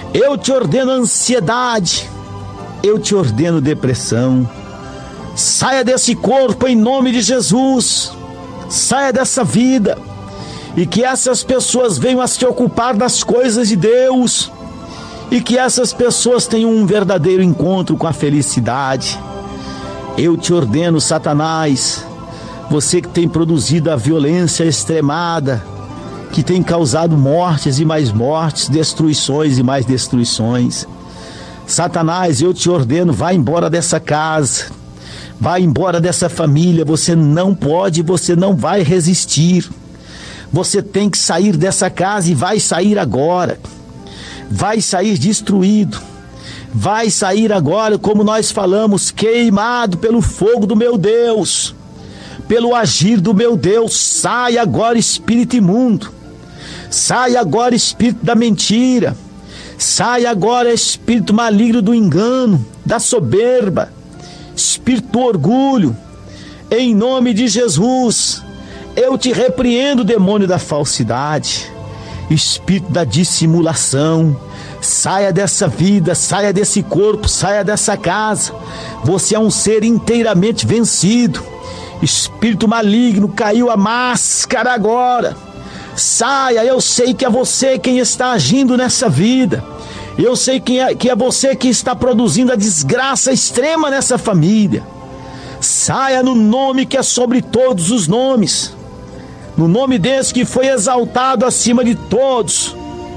Eu te ordeno ansiedade, eu te ordeno depressão. Saia desse corpo em nome de Jesus, saia dessa vida, e que essas pessoas venham a se ocupar das coisas de Deus, e que essas pessoas tenham um verdadeiro encontro com a felicidade. Eu te ordeno, Satanás, você que tem produzido a violência extremada, que tem causado mortes e mais mortes, destruições e mais destruições. Satanás, eu te ordeno, vá embora dessa casa, vá embora dessa família. Você não pode, você não vai resistir. Você tem que sair dessa casa e vai sair agora. Vai sair destruído. Vai sair agora, como nós falamos, queimado pelo fogo do meu Deus, pelo agir do meu Deus. Sai agora, espírito imundo. Sai agora, espírito da mentira. Sai agora, espírito maligno do engano, da soberba, espírito do orgulho. Em nome de Jesus, eu te repreendo, demônio da falsidade, espírito da dissimulação. Saia dessa vida, saia desse corpo, saia dessa casa. Você é um ser inteiramente vencido. Espírito maligno, caiu a máscara agora. Saia, eu sei que é você quem está agindo nessa vida. Eu sei que é você que está produzindo a desgraça extrema nessa família. Saia no nome que é sobre todos os nomes, no nome desse que foi exaltado acima de todos,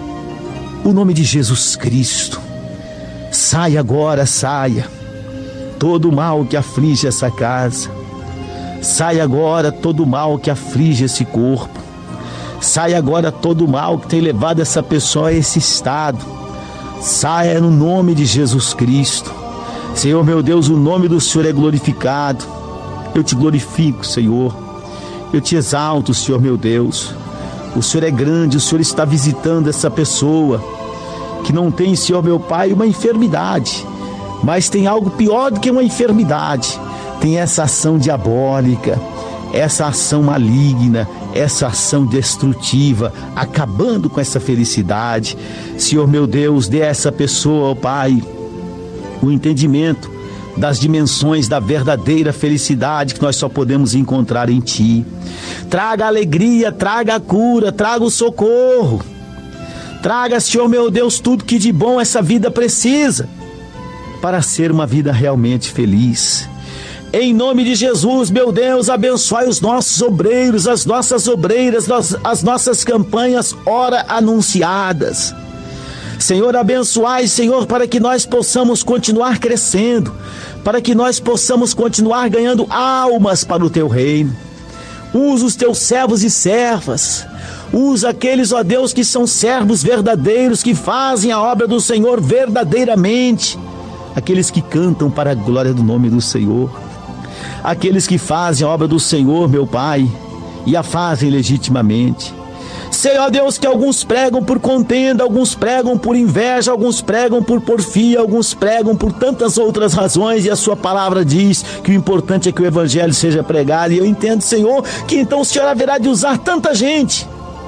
o nome de Jesus Cristo. Saia agora, saia todo o mal que aflige essa casa. Saia agora todo o mal que aflige esse corpo. Saia agora todo o mal que tem levado essa pessoa a esse estado. Saia no nome de Jesus Cristo. Senhor meu Deus, o nome do Senhor é glorificado. Eu te glorifico, Senhor. Eu te exalto, Senhor meu Deus. O Senhor é grande, o Senhor está visitando essa pessoa que não tem, Senhor meu Pai, uma enfermidade, mas tem algo pior do que uma enfermidade. Tem essa ação diabólica, essa ação maligna, essa ação destrutiva, acabando com essa felicidade. Senhor meu Deus, dê a essa pessoa, ó Pai, o entendimento das dimensões da verdadeira felicidade que nós só podemos encontrar em Ti. Traga a alegria, traga a cura, traga o socorro. Traga, Senhor meu Deus, tudo que de bom essa vida precisa para ser uma vida realmente feliz. Em nome de Jesus, meu Deus, abençoe os nossos obreiros, as nossas obreiras, as nossas campanhas ora anunciadas. Senhor, abençoai, Senhor, para que nós possamos continuar crescendo, para que nós possamos continuar ganhando almas para o Teu reino. Usa os Teus servos e servas. Usa aqueles, ó Deus, que são servos verdadeiros, que fazem a obra do Senhor verdadeiramente. Aqueles que cantam para a glória do nome do Senhor. Aqueles que fazem a obra do Senhor, meu Pai, e a fazem legitimamente. Sei, ó Deus, que alguns pregam por contenda, alguns pregam por inveja, alguns pregam por porfia, alguns pregam por tantas outras razões, e a sua palavra diz que o importante é que o evangelho seja pregado. E eu entendo, Senhor, que então o Senhor haverá de usar tanta gente.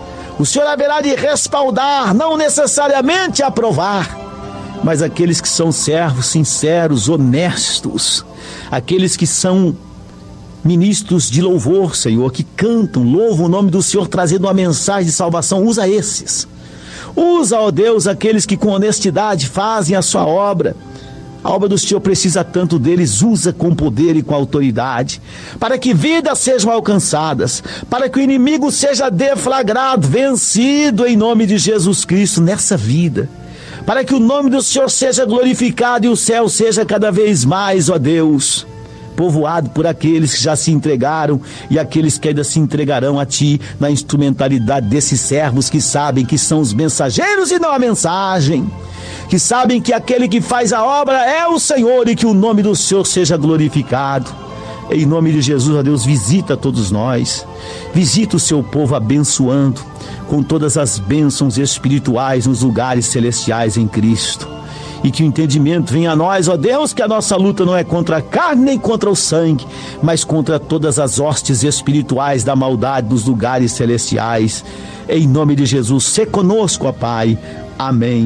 O Senhor haverá de respaldar, não necessariamente aprovar, mas aqueles que são servos sinceros, honestos, aqueles que são ministros de louvor, Senhor, que cantam, louvam o nome do Senhor, trazendo uma mensagem de salvação. Usa esses. Usa, ó Deus, aqueles que com honestidade fazem a sua obra. A obra do Senhor precisa tanto deles. Usa com poder e com autoridade, para que vidas sejam alcançadas, para que o inimigo seja deflagrado, vencido em nome de Jesus Cristo nessa vida, para que o nome do Senhor seja glorificado e o céu seja cada vez mais, ó Deus, povoado por aqueles que já se entregaram e aqueles que ainda se entregarão a Ti na instrumentalidade desses servos que sabem que são os mensageiros e não a mensagem, que sabem que aquele que faz a obra é o Senhor e que o nome do Senhor seja glorificado. Em nome de Jesus, ó Deus, visita todos nós, visita o Seu povo abençoando com todas as bênçãos espirituais nos lugares celestiais em Cristo. E que o entendimento venha a nós, ó Deus, que a nossa luta não é contra a carne nem contra o sangue, mas contra todas as hostes espirituais da maldade dos lugares celestiais. Em nome de Jesus, sê conosco, ó Pai. Amém.